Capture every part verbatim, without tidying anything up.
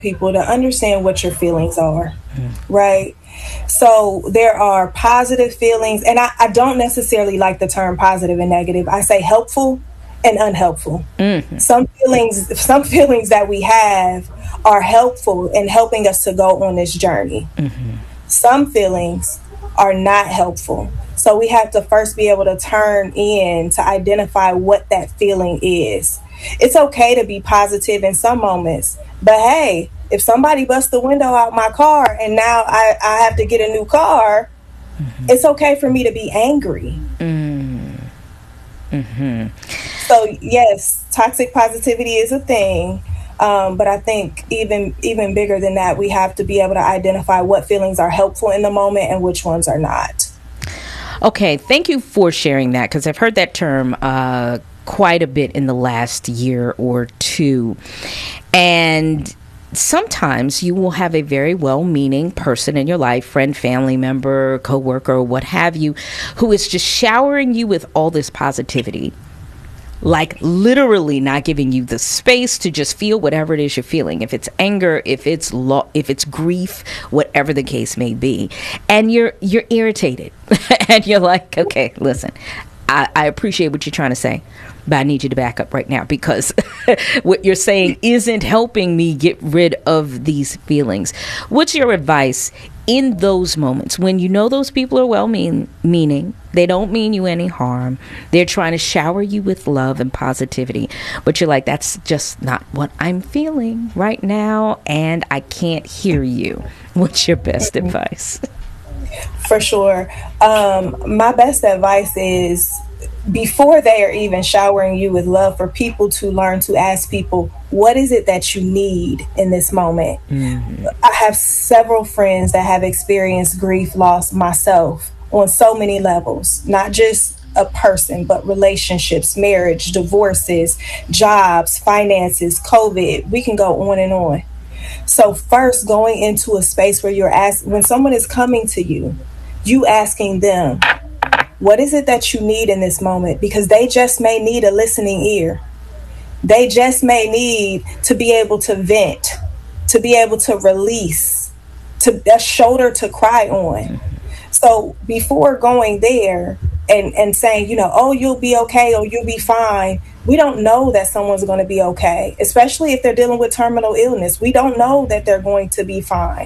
people to understand what your feelings are, right? So there are positive feelings, and I, I don't necessarily like the term positive and negative. I say helpful and unhelpful. Mm-hmm. Some feelings, some feelings that we have are helpful in helping us to go on this journey. Mm-hmm. Some feelings are not helpful. So we have to first be able to turn in to identify what that feeling is. It's okay to be positive in some moments, but hey, if somebody busts the window out my car and now I, I have to get a new car, mm-hmm. it's okay for me to be angry. Mm-hmm. Mm-hmm. So yes, toxic positivity is a thing. Um, but I think even even bigger than that, we have to be able to identify what feelings are helpful in the moment and which ones are not. Okay, thank you for sharing that, because I've heard that term uh, quite a bit in the last year or two. And sometimes you will have a very well-meaning person in your life, friend, family member, coworker, what have you, who is just showering you with all this positivity. Like literally not giving you the space to just feel whatever it is you're feeling. If it's anger, if it's lo- if it's grief, whatever the case may be. And you're you're irritated. And you're like, okay, listen, I, I appreciate what you're trying to say, but I need you to back up right now, because what you're saying isn't helping me get rid of these feelings. What's your advice in those moments when you know those people are well mean, meaning, they don't mean you any harm, they're trying to shower you with love and positivity, but you're like, that's just not what I'm feeling right now, and I can't hear you. What's your best advice? For sure. Um, my best advice is, before they are even showering you with love, for people to learn to ask people, what is it that you need in this moment? Mm-hmm. I have several friends that have experienced grief, loss, myself, on so many levels, not just a person, but relationships, marriage, divorces, jobs, finances, COVID. We can go on and on. So first, going into a space where you're asked, when someone is coming to you, you asking them, what is it that you need in this moment? Because they just may need a listening ear. They just may need to be able to vent, to be able to release, to a shoulder to cry on. So before going there and, and saying, you know, oh, you'll be okay, or you'll be fine, we don't know that someone's going to be okay, especially if they're dealing with terminal illness. We don't know that they're going to be fine.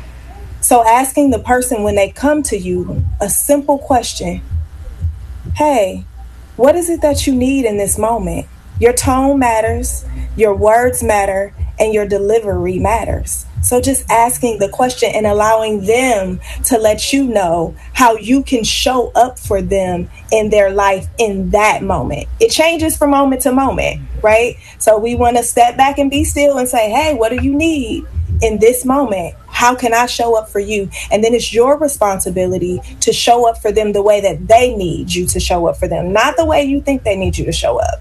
So asking the person when they come to you a simple question, hey, what is it that you need in this moment? Your tone matters, your words matter, and your delivery matters. So just asking the question and allowing them to let you know how you can show up for them in their life in that moment. It changes from moment to moment, right? So we want to step back and be still and say, hey, what do you need in this moment? How can I show up for you? And then it's your responsibility to show up for them the way that they need you to show up for them, not the way you think they need you to show up.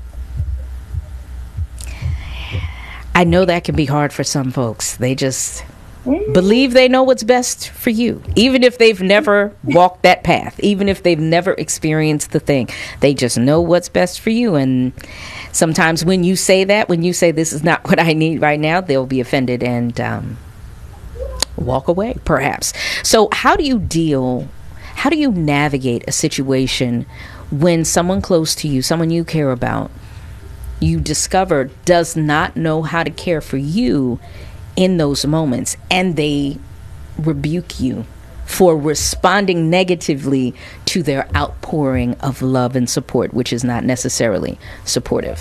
I know that can be hard for some folks. They just mm. believe they know what's best for you, even if they've never walked that path, even if they've never experienced the thing. They just know what's best for you. And sometimes when you say that, when you say this is not what I need right now, they'll be offended and um, walk away, perhaps. So how do you deal, how do you navigate a situation when someone close to you, someone you care about, you discover does not know how to care for you in those moments, and they rebuke you for responding negatively to their outpouring of love and support, which is not necessarily supportive?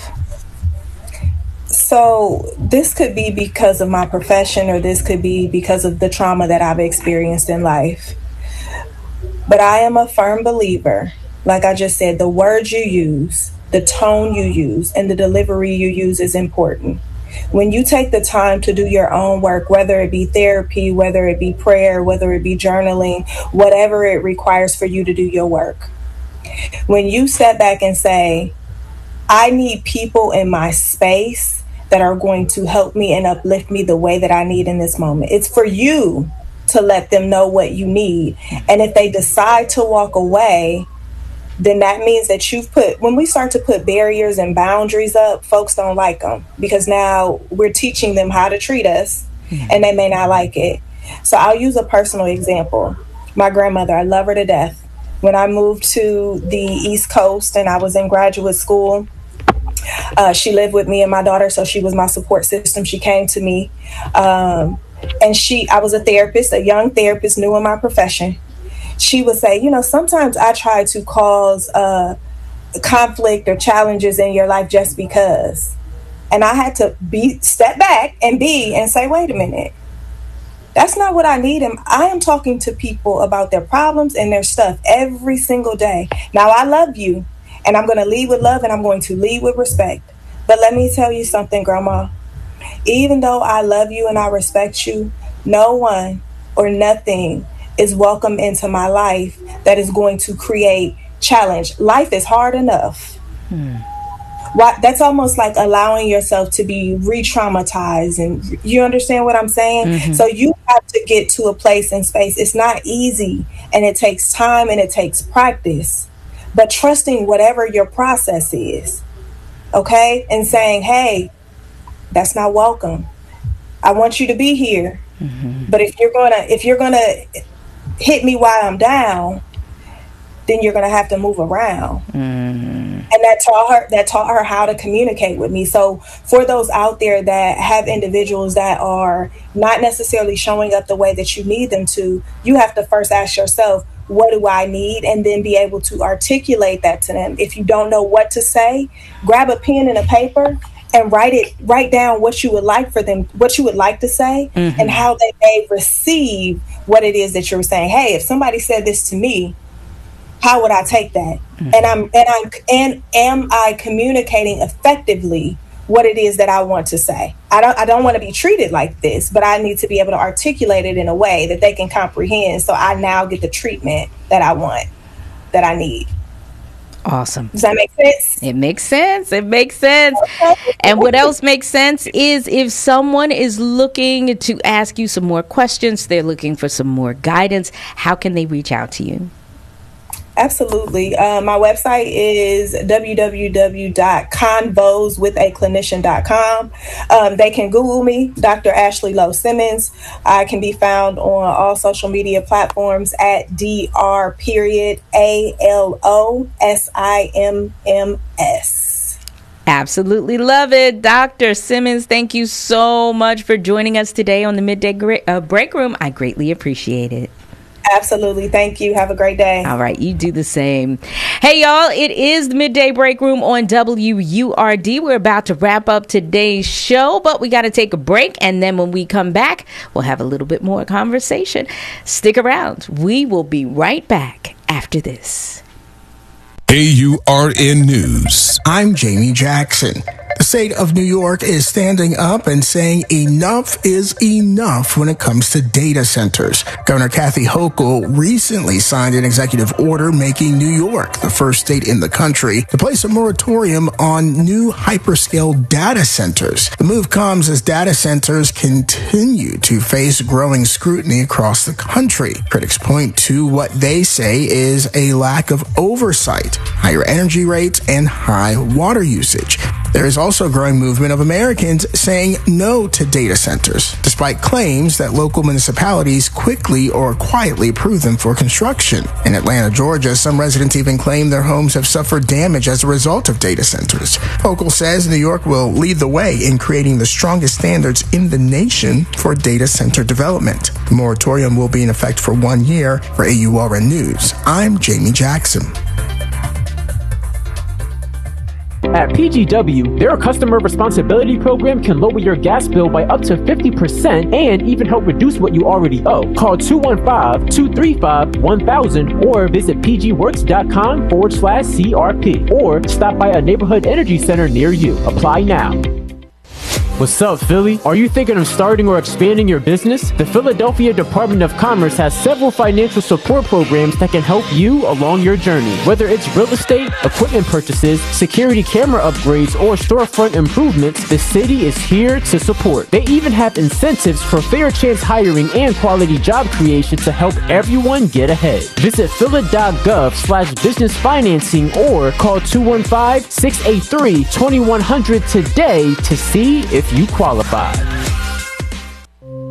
So this could be because of my profession, or this could be because of the trauma that I've experienced in life. But I am a firm believer, like I just said, the words you use, the tone you use, and the delivery you use is important. When you take the time to do your own work, whether it be therapy, whether it be prayer, whether it be journaling, whatever it requires for you to do your work. When you step back and say, I need people in my space that are going to help me and uplift me the way that I need in this moment. It's for you to let them know what you need. And if they decide to walk away, then that means that you've put, when we start to put barriers and boundaries up, folks don't like them, because now we're teaching them how to treat us. mm-hmm. and they may not like it. So I'll use a personal example. My grandmother, I love her to death. When I moved to the East Coast and I was in graduate school, uh, she lived with me and my daughter, so she was my support system. She came to me, um, and she, I was a therapist, a young therapist, new in my profession. She would say, you know, sometimes I try to cause uh, conflict or challenges in your life just because. And I had to be step back and be and say, wait a minute. That's not what I need. I am talking to people about their problems and their stuff every single day. Now, I love you, and I'm going to lead with love, and I'm going to lead with respect. But let me tell you something, Grandma. Even though I love you and I respect you, no one or nothing is welcome into my life that is going to create challenge. Life is hard enough. Hmm. Why, that's almost like allowing yourself to be re-traumatized, and you understand what I'm saying? Mm-hmm. So you have to get to a place and space. It's not easy, and it takes time and it takes practice, but trusting whatever your process is, okay? And saying, hey, that's not welcome. I want you to be here, mm-hmm. but if you're gonna if you're gonna hit me while I'm down, then you're gonna have to move around. Mm-hmm. And that taught her that taught her how to communicate with me. So for those out there that have individuals that are not necessarily showing up the way that you need them to, you have to first ask yourself, what do I need? And then be able to articulate that to them. If you don't know what to say, grab a pen and a paper and write it, write down what you would like for them, what you would like to say, mm-hmm. and how they may receive what it is that you're saying. Hey, if somebody said this to me, how would I take that? Mm-hmm. And I'm and I'm and am I communicating effectively what it is that I want to say? I don't I don't want to be treated like this, but I need to be able to articulate it in a way that they can comprehend, so I now get the treatment that I want, that I need. Awesome. Does that make sense? It makes sense. It makes sense. Okay. And what else makes sense is if someone is looking to ask you some more questions, they're looking for some more guidance, how can they reach out to you? Absolutely. Uh, my website is w w w dot convos with a clinician dot com. Um, they can Google me, Doctor Ashley Lowe Simmons. I can be found on all social media platforms at Dr. period A L O S I M M S. Absolutely love it. Doctor Simmons, thank you so much for joining us today on the Midday Gra- uh, Break Room. I greatly appreciate it. Absolutely. Thank you. Have a great day. All right. You do the same. Hey, y'all. It is the Midday Break Room on W U R D. We're about to wrap up today's show, but we got to take a break. And then when we come back, we'll have a little bit more conversation. Stick around. We will be right back after this. A U R N News. I'm Jamie Jackson. The state of New York is standing up and saying enough is enough when it comes to data centers. Governor Kathy Hochul recently signed an executive order making New York the first state in the country to place a moratorium on new hyperscale data centers. The move comes as data centers continue to face growing scrutiny across the country. Critics point to what they say is a lack of oversight, higher energy rates, and high water usage. There is also a growing movement of Americans saying no to data centers, despite claims that local municipalities quickly or quietly approve them for construction. In Atlanta, Georgia, some residents even claim their homes have suffered damage as a result of data centers. Hochul says New York will lead the way in creating the strongest standards in the nation for data center development. The moratorium will be in effect for one year. For A U R N News, I'm Jamie Jackson. At P G W, their customer responsibility program can lower your gas bill by up to fifty percent and even help reduce what you already owe. Call two one five, two three five, one thousand or visit pgworks.com forward slash CRP or stop by a neighborhood energy center near you. Apply now. What's up, Philly? Are you thinking of starting or expanding your business? The Philadelphia Department of Commerce has several financial support programs that can help you along your journey. Whether it's real estate, equipment purchases, security camera upgrades, or storefront improvements, the city is here to support. They even have incentives for fair chance hiring and quality job creation to help everyone get ahead. Visit phila.gov slash business financing or call two one five, six eight three, two one zero zero today to see if you qualify.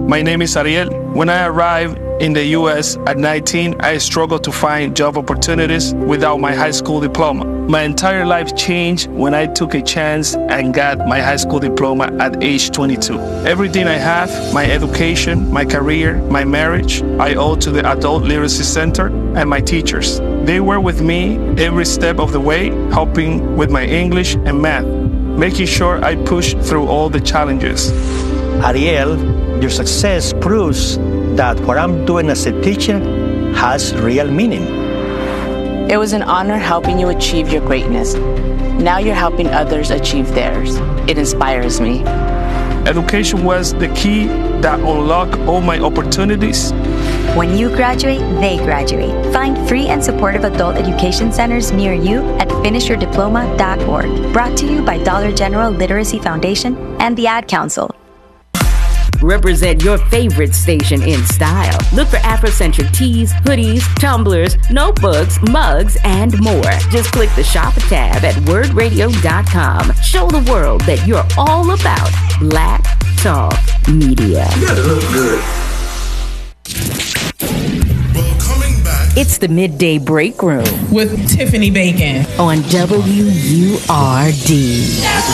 My name is Ariel. When I arrived in the U S at nineteen, I struggled to find job opportunities without my high school diploma. My entire life changed when I took a chance and got my high school diploma at age twenty-two. Everything I have, my education, my career, my marriage, I owe to the Adult Literacy Center and my teachers. They were with me every step of the way, helping with my English and math, making sure I pushed through all the challenges. Ariel, your success proves that what I'm doing as a teacher has real meaning. It was an honor helping you achieve your greatness. Now you're helping others achieve theirs. It inspires me. Education was the key that unlocked all my opportunities. When you graduate, they graduate. Find free and supportive adult education centers near you at finish your diploma dot org. Brought to you by Dollar General Literacy Foundation and the Ad Council. Represent your favorite station in style. Look for Afrocentric tees, hoodies, tumblers, notebooks, mugs, and more. Just click the shop tab at word radio dot com. Show the world that you're all about Black Talk Media. You gotta look good. Well, coming back. It's the Midday Break Room with Tiffany Bacon on W U R D.